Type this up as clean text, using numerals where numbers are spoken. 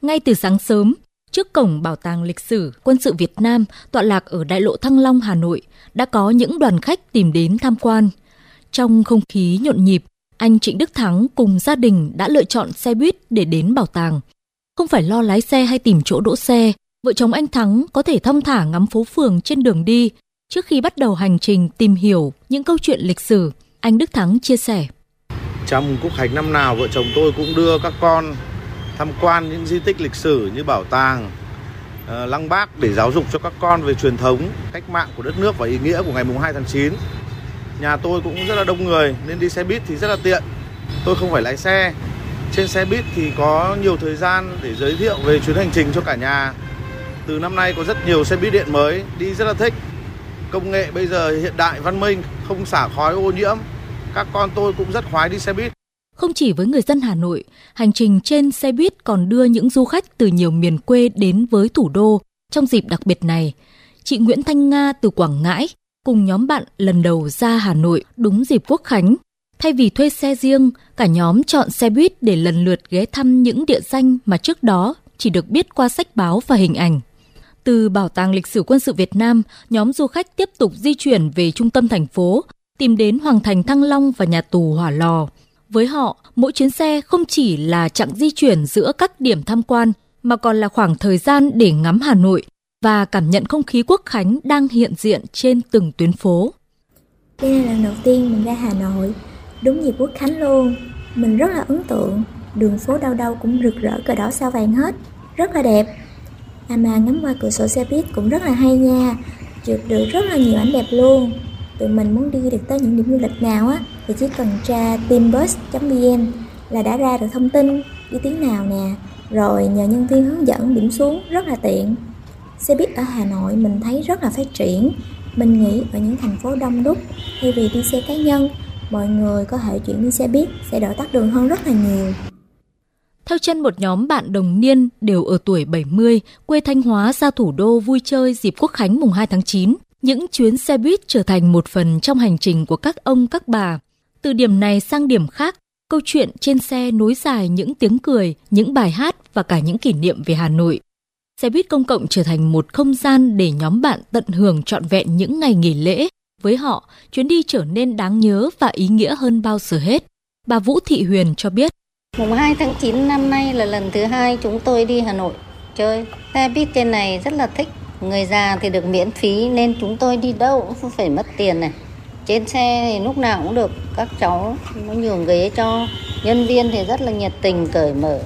Ngay từ sáng sớm, trước cổng Bảo tàng Lịch sử Quân sự Việt Nam tọa lạc ở Đại lộ Thăng Long, Hà Nội, đã có những đoàn khách tìm đến tham quan. Trong không khí nhộn nhịp, anh Trịnh Đức Thắng cùng gia đình đã lựa chọn xe buýt để đến bảo tàng. Không phải lo lái xe hay tìm chỗ đỗ xe, vợ chồng anh Thắng có thể thong thả ngắm phố phường trên đường đi. Trước khi bắt đầu hành trình tìm hiểu những câu chuyện lịch sử, anh Đức Thắng chia sẻ. Trong quốc khánh năm nào, vợ chồng tôi cũng đưa các con tham quan những di tích lịch sử như bảo tàng, Lăng Bác để giáo dục cho các con về truyền thống, cách mạng của đất nước và ý nghĩa của ngày 2 tháng 9. Nhà tôi cũng rất là đông người nên đi xe buýt thì rất là tiện. Tôi không phải lái xe. Trên xe buýt thì có nhiều thời gian để giới thiệu về chuyến hành trình cho cả nhà. Từ năm nay có rất nhiều xe buýt điện mới, đi rất là thích. Công nghệ bây giờ hiện đại văn minh, không xả khói ô nhiễm. Các con tôi cũng rất khoái đi xe buýt. Không chỉ với người dân Hà Nội, hành trình trên xe buýt còn đưa những du khách từ nhiều miền quê đến với thủ đô trong dịp đặc biệt này. Chị Nguyễn Thanh Nga từ Quảng Ngãi cùng nhóm bạn lần đầu ra Hà Nội đúng dịp Quốc khánh. Thay vì thuê xe riêng, cả nhóm chọn xe buýt để lần lượt ghé thăm những địa danh mà trước đó chỉ được biết qua sách báo và hình ảnh. Từ Bảo tàng Lịch sử Quân sự Việt Nam, nhóm du khách tiếp tục di chuyển về trung tâm thành phố, tìm đến Hoàng thành Thăng Long và nhà tù Hỏa Lò. Với họ, mỗi chuyến xe không chỉ là chặng di chuyển giữa các điểm tham quan, mà còn là khoảng thời gian để ngắm Hà Nội và cảm nhận không khí Quốc khánh đang hiện diện trên từng tuyến phố. Đây là lần đầu tiên mình ra Hà Nội, đúng dịp Quốc khánh luôn. Mình rất là ấn tượng, đường phố đâu đâu cũng rực rỡ cờ đỏ sao vàng hết, rất là đẹp. Mà ngắm qua cửa sổ xe buýt cũng rất là hay nha, chụp được rất là nhiều ảnh đẹp luôn. Tụi mình muốn đi được tới những điểm du lịch nào á thì chỉ cần tra teambus.vn là đã ra được thông tin đi tuyến nào nè, rồi nhờ nhân viên hướng dẫn điểm xuống rất là tiện. Xe buýt ở Hà Nội mình thấy rất là phát triển. Mình nghĩ ở những thành phố đông đúc, thay vì đi xe cá nhân, mọi người có thể chuyển đi xe buýt sẽ đỡ tắc đường hơn rất là nhiều. Theo chân một nhóm bạn đồng niên đều ở tuổi 70, quê Thanh Hóa ra thủ đô vui chơi dịp Quốc khánh mùng 2 tháng 9, những chuyến xe buýt trở thành một phần trong hành trình của các ông các bà. Từ điểm này sang điểm khác, câu chuyện trên xe nối dài những tiếng cười, những bài hát và cả những kỷ niệm về Hà Nội. Xe buýt công cộng trở thành một không gian để nhóm bạn tận hưởng trọn vẹn những ngày nghỉ lễ. Với họ, chuyến đi trở nên đáng nhớ và ý nghĩa hơn bao giờ hết. Bà Vũ Thị Huyền cho biết. Mùng 2 tháng 9 năm nay là lần thứ 2 chúng tôi đi Hà Nội chơi. Xe buýt trên này rất là thích. Người già thì được miễn phí nên chúng tôi đi đâu cũng không phải mất tiền này. Trên xe thì lúc nào cũng được các cháu nó nhường ghế cho. Nhân viên thì rất là nhiệt tình, cởi mở,